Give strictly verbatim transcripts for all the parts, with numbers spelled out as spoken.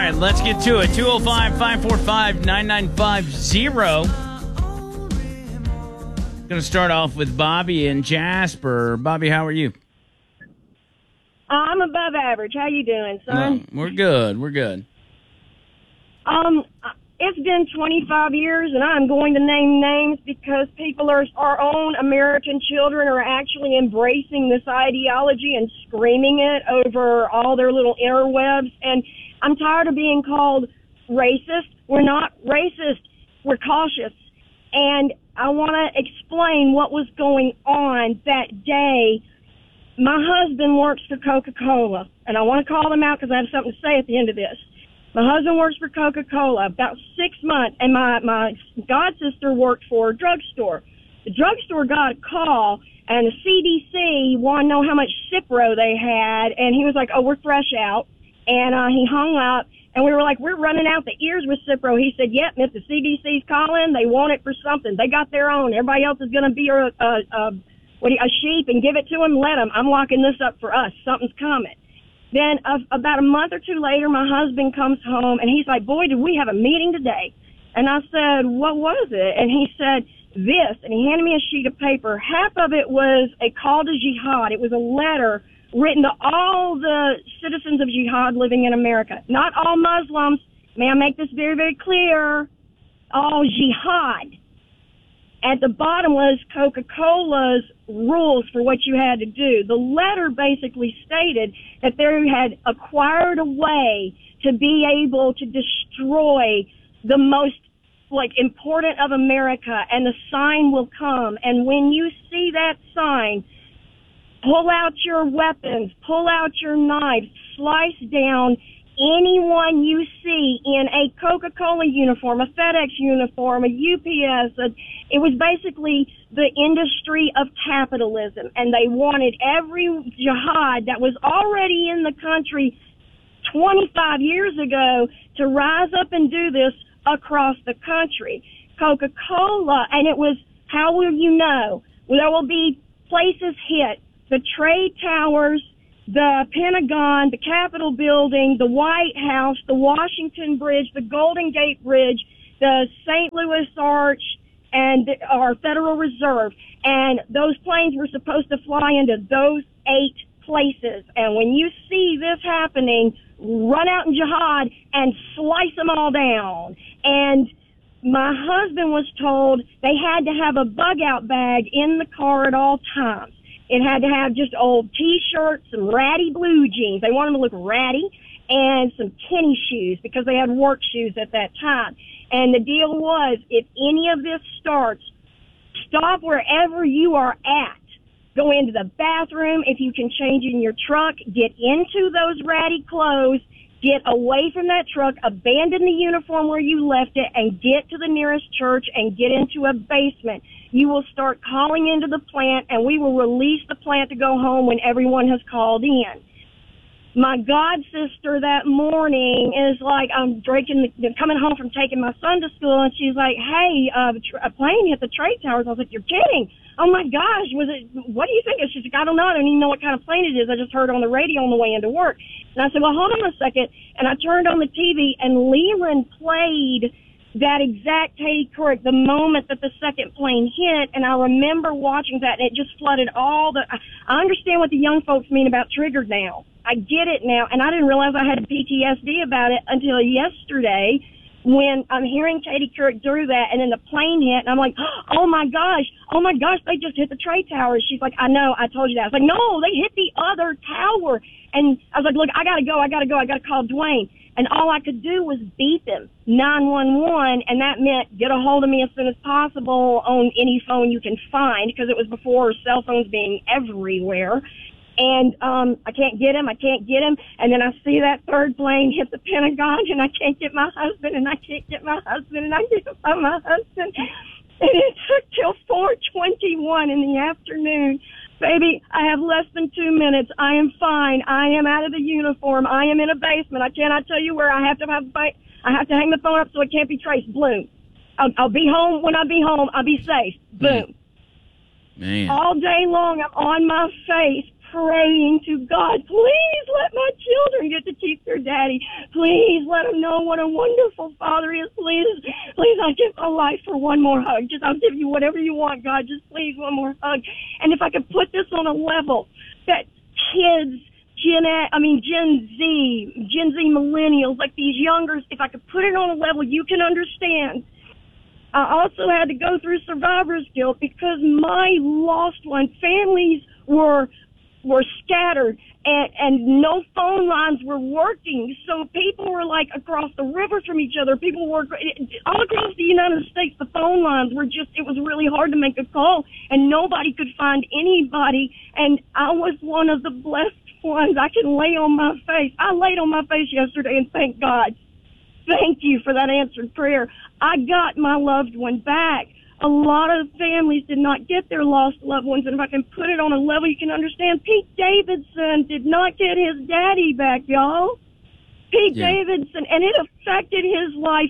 right, let's get to it. two oh five, five four five, nine nine five zero. Going to start off with Bobby and Jasper. Bobby, how are you? I'm above average. How you doing, son? No, we're good. We're good. Um, it's been twenty-five years, and I'm going to name names because people are, our own American children are actually embracing this ideology and screaming it over all their little interwebs. And I'm tired of being called racist. We're not racist. We're cautious. And I want to explain what was going on that day. My husband works for Coca-Cola, and I want to call them out because I have something to say at the end of this. My husband works for Coca-Cola about six months, and my, my god sister worked for a drugstore. The drugstore got a call, and the C D C wanted to know how much Cipro they had, and he was like, oh, we're fresh out. And uh, he hung up, and we were like, we're running out the ears with Cipro. He said, yep, if the C D C's calling, they want it for something. They got their own. Everybody else is going to be a, a, a, what do you, a sheep and give it to them. Let them. I'm locking this up for us. Something's coming. Then uh, about a month or two later, my husband comes home, and he's like, boy, did we have a meeting today. And I said, what was it? And he said, this. And he handed me a sheet of paper. Half of it was a call to jihad. It was a letter written to all the citizens of jihad living in America. Not all Muslims. May I make this very, very clear? All jihad. At the bottom was Coca-Cola's rules for what you had to do. The letter basically stated that they had acquired a way to be able to destroy the most, like, important of America, and the sign will come. And when you see that sign, pull out your weapons, pull out your knives, slice down anyone you see in a Coca-Cola uniform, a FedEx uniform, a U P S. A, it was basically the industry of capitalism, and they wanted every jihad that was already in the country twenty-five years ago to rise up and do this across the country. Coca-Cola, and it was, how will you know? Well, there will be places hit, the trade towers, the Pentagon, the Capitol building, the White House, the Washington Bridge, the Golden Gate Bridge, the Saint Louis Arch, and the, our Federal Reserve. And those planes were supposed to fly into those eight places. And when you see this happening, run out in jihad and slice them all down. And my husband was told they had to have a bug-out bag in the car at all times. It had to have just old T-shirts, some ratty blue jeans. They wanted to look ratty, and some tennis shoes because they had work shoes at that time. And the deal was, if any of this starts, stop wherever you are at. Go into the bathroom. If you can change in your truck, get into those ratty clothes. Get away from that truck, abandon the uniform where you left it, and get to the nearest church and get into a basement. You will start calling into the plant, and we will release the plant to go home when everyone has called in. My god sister that morning is like, I'm drinking, the, coming home from taking my son to school, and she's like, hey, uh, a plane hit the trade towers. I was like, you're kidding. Oh my gosh, was it, what do you think? She's like, I don't know. I don't even know what kind of plane it is. I just heard it on the radio on the way into work. And I said, well, hold on a second. And I turned on the T V, and Leland played that exact Katie Couric the moment that the second plane hit. And I remember watching that, and it just flooded all the, I, I understand what the young folks mean about triggered now. I get it now. And I didn't realize I had P T S D about it until yesterday when I'm hearing Katie Couric do that, and then the plane hit, and I'm like, oh my gosh, oh my gosh, they just hit the trade towers. She's like, I know, I told you that. I was like, no, they hit the other tower. And I was like, look, I gotta go, I gotta go, I gotta call Dwayne. And all I could do was beep him, nine one one, and that meant get a hold of me as soon as possible on any phone you can find, because it was before cell phones being everywhere. And um I can't get him, I can't get him. And then I see that third plane hit the Pentagon, and I can't get my husband, and I can't get my husband, and I can't get my husband. And it took till four twenty-one in the afternoon. Baby, I have less than two minutes. I am fine. I am out of the uniform. I am in a basement. I cannot tell you where. I have to have I have to hang the phone up so it can't be traced. Bloom. I'll, I'll be home when I be home. I'll be safe. Boom. Man. All day long, I'm on my face praying to God, please let my children get to keep their daddy. Please let them know what a wonderful father he is. Please, please, I'll give my life for one more hug. Just, I'll give you whatever you want, God. Just please, one more hug. And if I could put this on a level that kids, Gen, I mean, Gen Z, Gen Z millennials, like these youngers, if I could put it on a level you can understand. I also had to go through survivor's guilt because my lost one, families were were scattered and, and no phone lines were working. So people were like across the river from each other. People were all across the United States. The phone lines were just, it was really hard to make a call and nobody could find anybody. And I was one of the blessed ones. I can lay on my face. I laid on my face yesterday and thank God. Thank you for that answered prayer. I got my loved one back. A lot of families did not get their lost loved ones, and if I can put it on a level you can understand, Pete Davidson did not get his daddy back, y'all. Pete yeah. Davidson, and it affected his life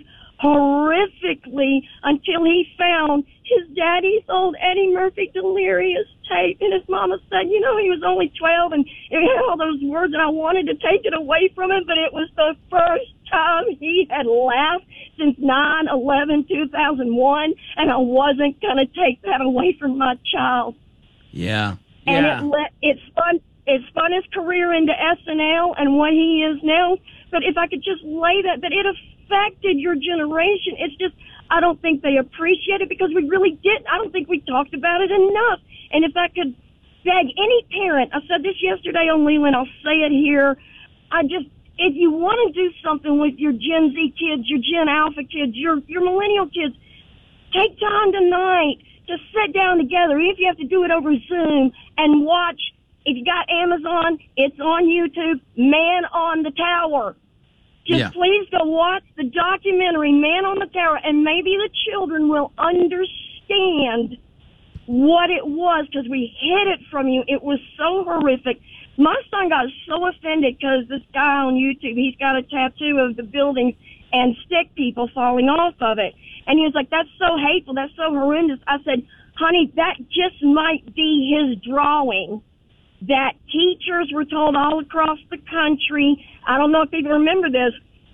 horrifically until he found his daddy's old Eddie Murphy Delirious tape, and his mama said, you know, he was only twelve, and he had all those words, and I wanted to take it away from him, but it was the first time he had laughed since nine eleven two thousand one, and I wasn't going to take that away from my child. Yeah. And yeah. it let, it spun, it spun his career into S N L and what he is now, but if I could just lay that, that it affected your generation, it's just, I don't think they appreciate it because we really didn't. I don't think we talked about it enough. And if I could beg any parent, I said this yesterday on Leland, I'll say it here, I just, if you want to do something with your Gen Z kids, your Gen Alpha kids, your, your millennial kids, take time tonight to sit down together, if you have to do it over Zoom, and watch. If you got Amazon, it's on YouTube, Man on the Tower. Just yeah. please go watch the documentary, Man on the Tower, and maybe the children will understand what it was, because we hid it from you. It was so horrific. My son got so offended because this guy on YouTube, he's got a tattoo of the buildings and stick people falling off of it. And he was like, that's so hateful, that's so horrendous. I said, honey, that just might be his drawing. That teachers were told all across the country, I don't know if people remember this,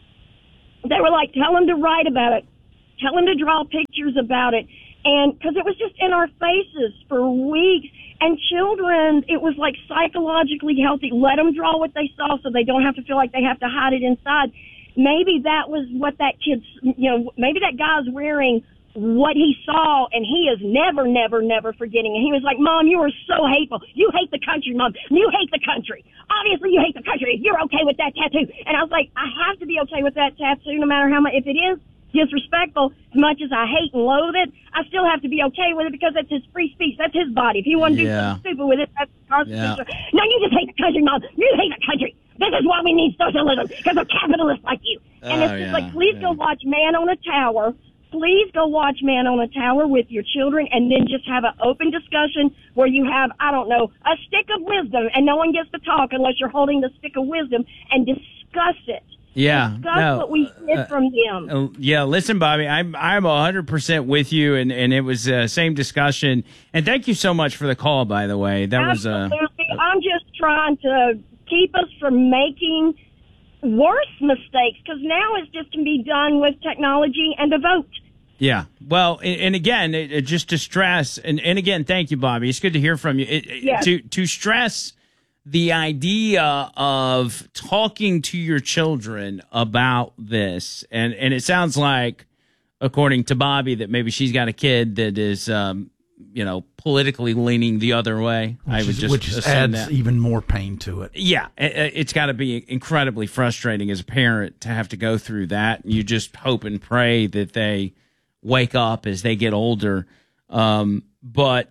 they were like, tell him to write about it. Tell him to draw pictures about it. And because it was just in our faces for weeks. And children, it was like psychologically healthy. Let them draw what they saw so they don't have to feel like they have to hide it inside. Maybe that was what that kid's, you know, maybe that guy's wearing what he saw, and he is never, never, never forgetting. And he was like, Mom, you are so hateful. You hate the country, Mom. You hate the country. Obviously, you hate the country. You're okay with that tattoo. And I was like, I have to be okay with that tattoo no matter how much, if it is disrespectful, as much as I hate and loathe it, I still have to be okay with it because that's his free speech. That's his body. If he wants to do yeah. something stupid with it, that's the Constitution. Yeah. No, you just hate the country, Mom. You hate the country. This is why we need socialism, because of capitalists like you. And oh, it's just yeah, like, please yeah. go watch Man on a Tower. Please go watch Man on a Tower with your children, and then just have an open discussion where you have, I don't know, a stick of wisdom, and no one gets to talk unless you're holding the stick of wisdom, and discuss it. Yeah, Discuss no, what we hid uh, from them. Uh, yeah, listen, Bobby, I'm I'm one hundred percent with you, and, and it was the uh, same discussion. And thank you so much for the call, by the way. That Absolutely. was uh, I'm just trying to keep us from making worse mistakes, because now it just can be done with technology and a vote. Yeah. Well, and, and again, it, it just to stress, and, and again, thank you, Bobby. It's good to hear from you. It, yes. To to stress the idea of talking to your children about this, and, and it sounds like, according to Bobby, that maybe she's got a kid that is, um, you know, politically leaning the other way. Which I would is, just which assume adds that. even more pain to it. Yeah, it, it's got to be incredibly frustrating as a parent to have to go through that. You just hope and pray that they wake up as they get older, um, but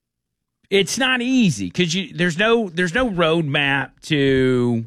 it's not easy because you there's no there's no roadmap to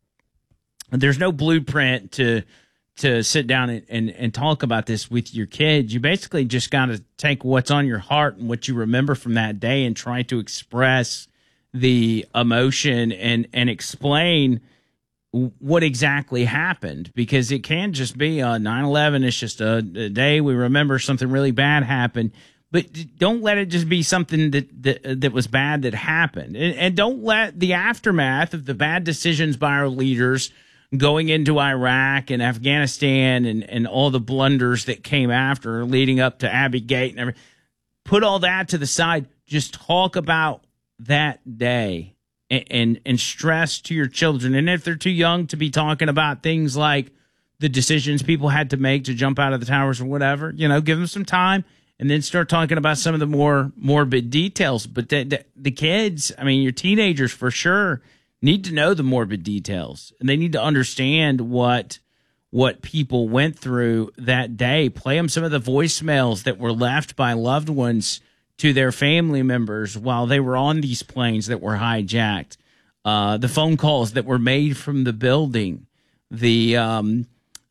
there's no blueprint to to sit down and, and, and talk about this with your kids. You basically just got to take what's on your heart and what you remember from that day and try to express the emotion and and explain what exactly happened, because it can just be uh, nine eleven. It's just a, a day we remember something really bad happened. but don't let it just be something that that, that was bad that happened. And, and don't let the aftermath of the bad decisions by our leaders going into Iraq and Afghanistan and, and all the blunders that came after leading up to Abbey Gate and everything, put all that to the side. Just talk about that day and, and, and stress to your children. And if they're too young to be talking about things like the decisions people had to make to jump out of the towers or whatever, you know, give them some time and then start talking about some of the more morbid details. But the, the, the kids, I mean, your teenagers for sure, need to know the morbid details, and they need to understand what what people went through that day. Play them some of the voicemails that were left by loved ones to their family members while they were on these planes that were hijacked. Uh, the phone calls that were made from the building. The um,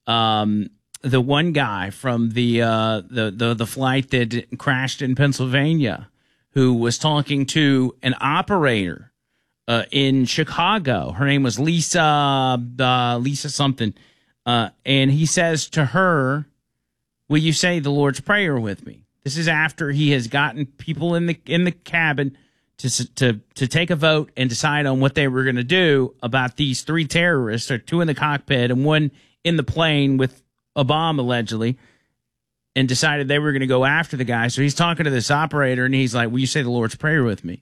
um, the one guy from the, uh, the the the flight that crashed in Pennsylvania, who was talking to an operator Uh, in Chicago. Her name was Lisa, uh, Lisa something. Uh, and he says to her, will you say the Lord's Prayer with me? This is after he has gotten people in the, in the cabin to, to, to take a vote and decide on what they were going to do about these three terrorists, or two in the cockpit and one in the plane with a bomb allegedly, and decided they were going to go after the guy. So he's talking to this operator and he's like, will you say the Lord's Prayer with me?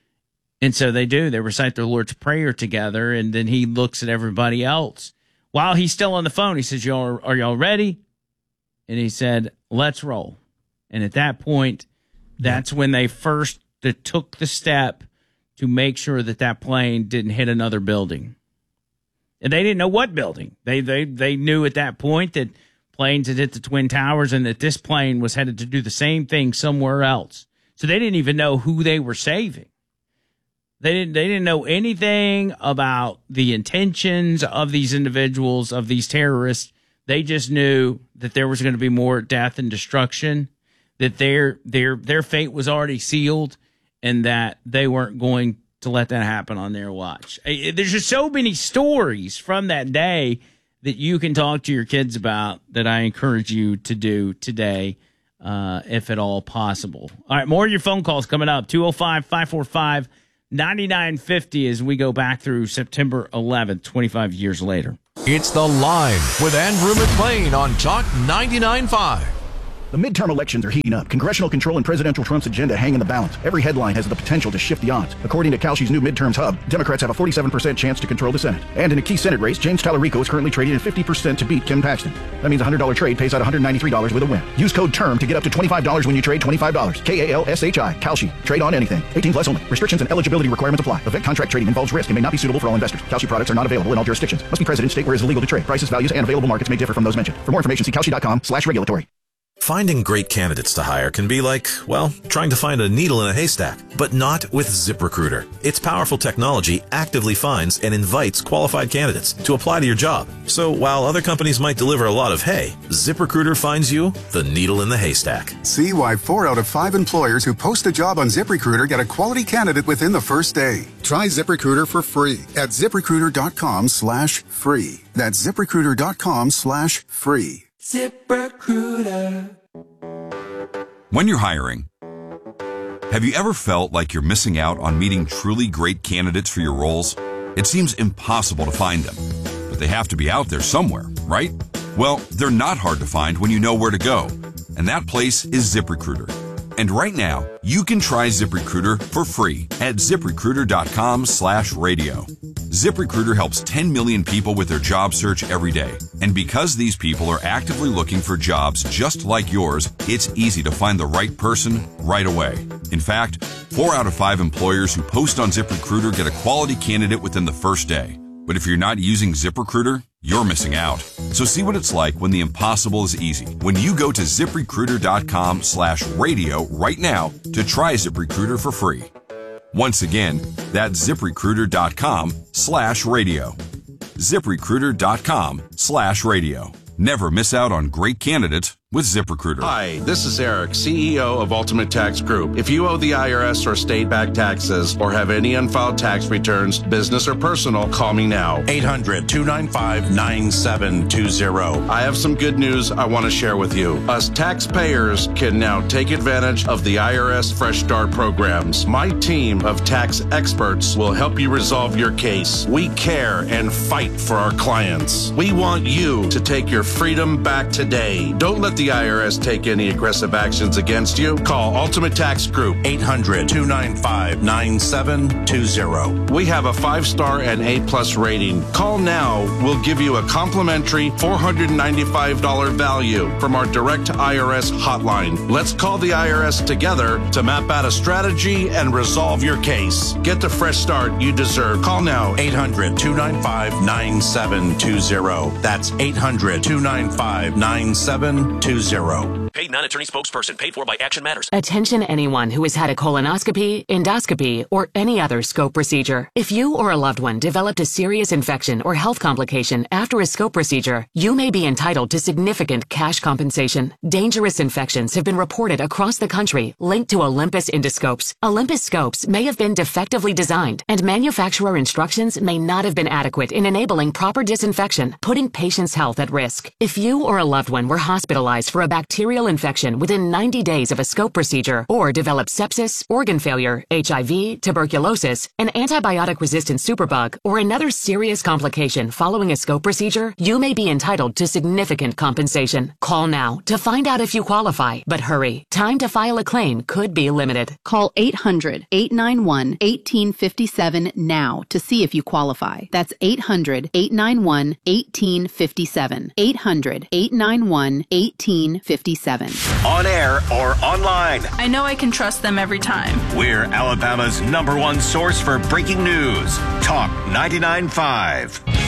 And so they do. They recite their Lord's Prayer together, and then he looks at everybody else. While he's still on the phone, he says, y'all, are y'all ready? And he said, let's roll. And at that point, that's when they first took the step to make sure that that plane didn't hit another building. And they didn't know what building. They, they, they knew at that point that planes had hit the Twin Towers and that this plane was headed to do the same thing somewhere else. So they didn't even know who they were saving. They didn't, they didn't know anything about the intentions of these individuals, of these terrorists. They just knew that there was going to be more death and destruction, that their their their fate was already sealed, and that they weren't going to let that happen on their watch. There's just so many stories from that day that you can talk to your kids about that I encourage you to do today, uh, if at all possible. All right, more of your phone calls coming up. two oh five, five four five, nine nine five oh as we go back through September eleventh, twenty-five years later. It's The Line with Andrew McLean on Talk ninety-nine point five. The midterm elections are heating up. Congressional control and Presidential Trump's agenda hang in the balance. Every headline has the potential to shift the odds. According to Kalshi's new midterms hub, Democrats have a forty-seven percent chance to control the Senate. And in a key Senate race, James Tallarico is currently trading at fifty percent to beat Ken Paxton. That means a one hundred dollars trade pays out one hundred ninety-three dollars with a win. Use code TERM to get up to twenty-five dollars when you trade twenty-five dollars. K A L S H I. Kalshi. Trade on anything. eighteen plus only. Restrictions and eligibility requirements apply. Event contract trading involves risk and may not be suitable for all investors. Kalshi products are not available in all jurisdictions. Must be present in state where it is illegal to trade. Prices, values, and available markets may differ from those mentioned. For more information, see Kalshi.com slash regulatory. Finding great candidates to hire can be like, well, trying to find a needle in a haystack, but not with ZipRecruiter. Its powerful technology actively finds and invites qualified candidates to apply to your job. So while other companies might deliver a lot of hay, ZipRecruiter finds you the needle in the haystack. See why four out of five employers who post a job on ZipRecruiter get a quality candidate within the first day. Try ZipRecruiter for free at ZipRecruiter.com slash free. That's ZipRecruiter.com slash free. ZipRecruiter. When you're hiring, have you ever felt like you're missing out on meeting truly great candidates for your roles? It seems impossible to find them, but they have to be out there somewhere, right? Well, they're not hard to find when you know where to go, and that place is ZipRecruiter. And right now, you can try ZipRecruiter for free at ZipRecruiter.com slash radio. ZipRecruiter helps ten million people with their job search every day. And because these people are actively looking for jobs just like yours, it's easy to find the right person right away. In fact, four out of five employers who post on ZipRecruiter get a quality candidate within the first day. But if you're not using ZipRecruiter, you're missing out. So see what it's like when the impossible is easy. When you go to ZipRecruiter.com slash radio right now to try ZipRecruiter for free. Once again, that's ZipRecruiter.com slash radio. ZipRecruiter.com slash radio. Never miss out on great candidates with ZipRecruiter. Hi, this is Eric, C E O of Ultimate Tax Group. If you owe the I R S or state-backed taxes or have any unfiled tax returns, business or personal, call me now. eight hundred, two nine five, nine seven two zero. I have some good news I want to share with you. Us taxpayers can now take advantage of the I R S Fresh Start programs. My team of tax experts will help you resolve your case. We care and fight for our clients. We want you to take your freedom back today. Don't let the I R S take any aggressive actions against you. Call Ultimate Tax Group, eight hundred, two nine five, nine seven two zero. We have a five-star and A-plus rating. Call now. We'll give you a complimentary four hundred ninety-five dollars value from our direct I R S hotline. Let's call the I R S together to map out a strategy and resolve your case. Get the fresh start you deserve. Call now, eight hundred, two nine five, nine seven two zero. That's eight hundred, two nine five, nine seven two zero. Paid non-attorney spokesperson paid for by Action Matters. Attention anyone who has had a colonoscopy, endoscopy, or any other scope procedure. If you or a loved one developed a serious infection or health complication after a scope procedure, you may be entitled to significant cash compensation. Dangerous infections have been reported across the country linked to Olympus endoscopes. Olympus scopes may have been defectively designed, and manufacturer instructions may not have been adequate in enabling proper disinfection, putting patients' health at risk. If you or a loved one were hospitalized for a bacterial infection within ninety days of a scope procedure, or developed sepsis, organ failure, H I V, tuberculosis, an antibiotic-resistant superbug, or another serious complication following a scope procedure, you may be entitled to significant compensation. Call now to find out if you qualify, but hurry. Time to file a claim could be limited. Call eight hundred, eight nine one, one eight five seven now to see if you qualify. That's eight hundred, eight nine one, one eight five seven. eight hundred, eight nine one, one eight five seven. On air or online. I know I can trust them every time. We're Alabama's number one source for breaking news. Talk ninety-nine point five.